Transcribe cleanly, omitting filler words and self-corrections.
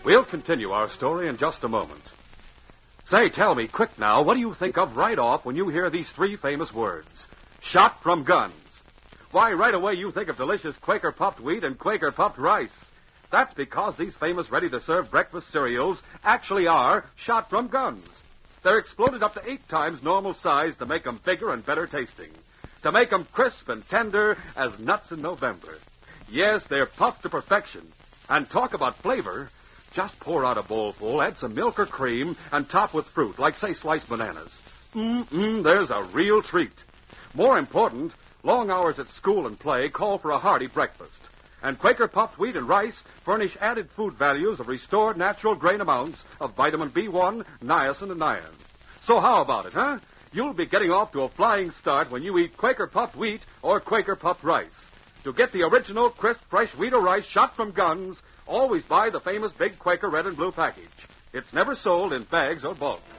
We'll continue our story in just a moment. Say, tell me, quick now, what do you think of right off when you hear these three famous words? Shot from guns. Why, right away you think of delicious Quaker puffed wheat and Quaker puffed rice. That's because these famous ready-to-serve breakfast cereals actually are shot from guns. They're exploded up to 8 times normal size to make them bigger and better tasting. To make them crisp and tender as nuts in November. Yes, they're puffed to perfection. And talk about flavor. Just pour out a bowlful, add some milk or cream, and top with fruit, like, say, sliced bananas. There's a real treat. More important, long hours at school and play call for a hearty breakfast. And Quaker puffed wheat and rice furnish added food values of restored natural grain amounts of vitamin B1, niacin, and iron. So how about it, huh? You'll be getting off to a flying start when you eat Quaker puffed wheat or Quaker puffed rice. To get the original crisp, fresh wheat or rice shot from guns, always buy the famous big Quaker red and blue package. It's never sold in bags or bulk.